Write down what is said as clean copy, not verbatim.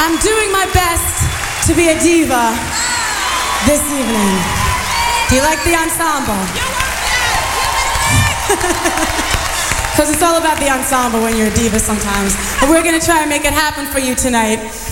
I'm doing my best to be a diva this evening. Do you like the ensemble? Because it's all about the ensemble when you're a diva sometimes. But we're going to try and make it happen for you tonight.